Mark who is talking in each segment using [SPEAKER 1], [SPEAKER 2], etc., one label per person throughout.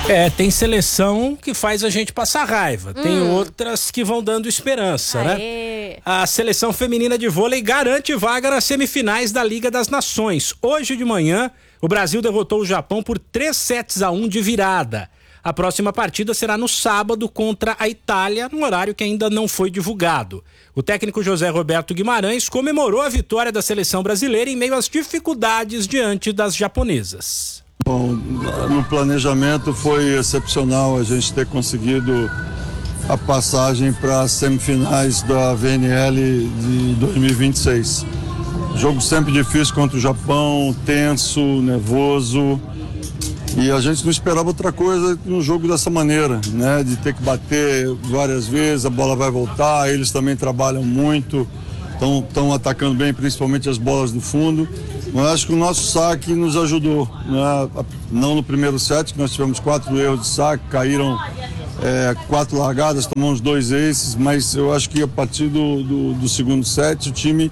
[SPEAKER 1] Tem seleção que faz a gente passar raiva, tem outras que vão dando esperança, né? A seleção feminina de vôlei garante vaga nas semifinais da Liga das Nações. Hoje de manhã, o Brasil derrotou o Japão por 3-1 de virada. A próxima partida será no sábado contra a Itália, num horário que ainda não foi divulgado. O técnico José Roberto Guimarães comemorou a vitória da seleção brasileira em meio às dificuldades diante das japonesas.
[SPEAKER 2] Bom, no planejamento foi excepcional a gente ter conseguido a passagem para as semifinais da VNL de 2026. Jogo sempre difícil contra o Japão, tenso, nervoso. E a gente não esperava outra coisa no jogo dessa maneira, né? De ter que bater várias vezes, a bola vai voltar, eles também trabalham muito, estão atacando bem, principalmente as bolas do fundo. Mas acho que o nosso saque nos ajudou, né? Não no primeiro set, que nós tivemos 4 erros de saque, caíram 4 largadas, tomamos 2 aces, mas eu acho que a partir do segundo set o time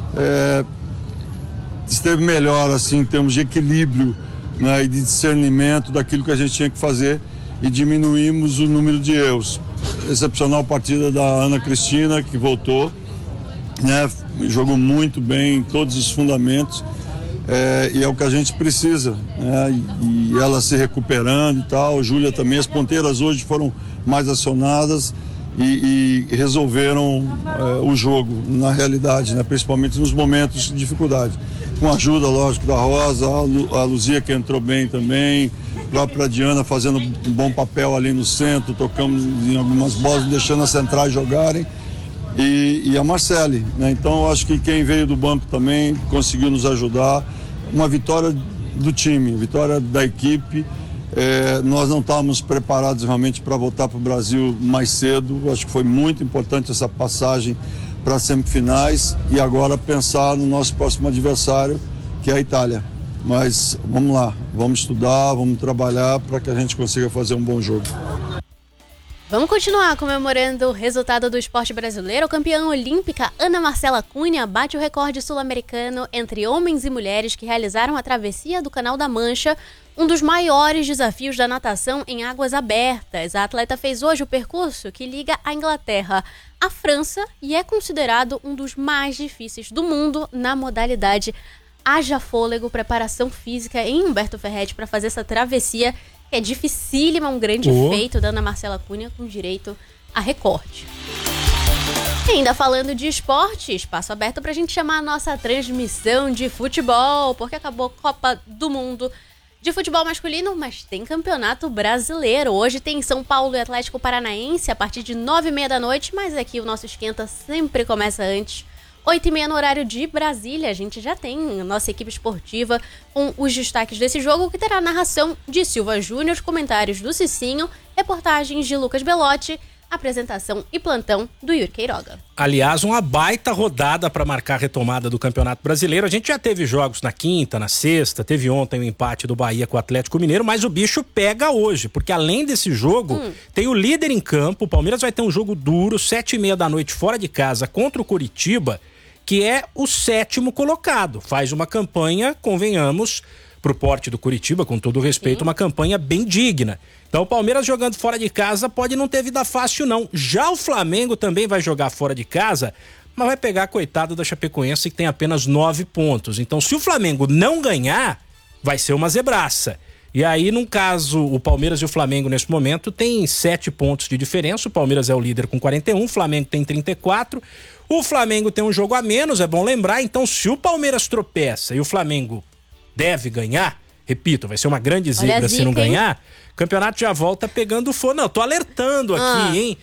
[SPEAKER 2] esteve melhor assim, em termos de equilíbrio, né, e de discernimento daquilo que a gente tinha que fazer, e diminuímos o número de erros. Excepcional partida da Ana Cristina, que voltou, né, jogou muito bem em todos os fundamentos, e é o que a gente precisa, né, e ela se recuperando e tal. Júlia também, as ponteiras hoje foram mais acionadas e resolveram o jogo na realidade, né, principalmente nos momentos de dificuldade, com a ajuda, lógico, da Rosa, a Luzia, que entrou bem também, a própria Diana fazendo um bom papel ali no centro, tocamos em algumas bolas, deixando as centrais jogarem, e a Marcele, né? Então eu acho que quem veio do banco também conseguiu nos ajudar. Uma vitória do time, vitória da equipe. Nós não estávamos preparados realmente para voltar para o Brasil mais cedo. Acho que foi muito importante essa passagem para as semifinais, e agora pensar no nosso próximo adversário, que é a Itália. Mas vamos lá, vamos estudar, vamos trabalhar para que a gente consiga fazer um bom jogo.
[SPEAKER 3] Vamos continuar comemorando o resultado do esporte brasileiro. A campeã olímpica Ana Marcela Cunha bate o recorde sul-americano entre homens e mulheres que realizaram a travessia do Canal da Mancha, um dos maiores desafios da natação em águas abertas. A atleta fez hoje o percurso que liga a Inglaterra à França e é considerado um dos mais difíceis do mundo na modalidade. Haja fôlego, preparação física em Humberto Ferretti para fazer essa travessia. É dificílima, um grande feito da Ana Marcela Cunha com direito a recorde. E ainda falando de esporte, espaço aberto pra gente chamar a nossa transmissão de futebol, porque acabou a Copa do Mundo de futebol masculino, mas tem campeonato brasileiro. Hoje tem São Paulo e Atlético Paranaense a partir de 9h30 da noite, mas aqui o nosso esquenta sempre começa antes. 8h30 no horário de Brasília, a gente já tem a nossa equipe esportiva com os destaques desse jogo, que terá a narração de Silva Júnior, comentários do Cicinho, reportagens de Lucas Belotti, apresentação e plantão do Yuri Queiroga.
[SPEAKER 1] Aliás, uma baita rodada para marcar a retomada do Campeonato Brasileiro. A gente já teve jogos na quinta, na sexta, teve ontem o empate do Bahia com o Atlético Mineiro, mas o bicho pega hoje, porque além desse jogo, tem o líder em campo. O Palmeiras vai ter um jogo duro, 7h30 da noite fora de casa contra o Coritiba, que é o 7º colocado. Faz uma campanha, convenhamos, pro porte do Coritiba, com todo o respeito, uma campanha bem digna. Então o Palmeiras jogando fora de casa pode não ter vida fácil não. Já o Flamengo também vai jogar fora de casa, mas vai pegar a coitada da Chapecoense, que tem apenas 9 pontos. Então se o Flamengo não ganhar, vai ser uma zebraça. E aí, num caso, o Palmeiras e o Flamengo nesse momento têm 7 pontos de diferença. O Palmeiras é o líder com 41, o Flamengo tem 34. O Flamengo tem um jogo a menos, é bom lembrar. Então, se o Palmeiras tropeça e o Flamengo deve ganhar, repito, vai ser uma grande zebra se não ganhar, o campeonato já volta pegando fogo. Não, tô alertando aqui, hein?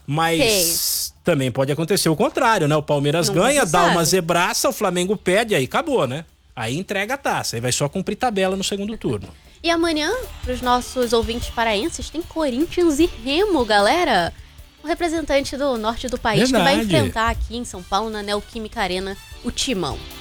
[SPEAKER 1] Mas também pode acontecer o contrário, né? O Palmeiras ganha, dá uma zebraça, o Flamengo perde, aí acabou, né? Aí entrega a taça, aí vai só cumprir tabela no segundo turno.
[SPEAKER 3] E amanhã, para os nossos ouvintes paraenses, tem Corinthians e Remo, galera. O representante do norte do país que vai enfrentar aqui em São Paulo, na Neoquímica Arena, o Timão.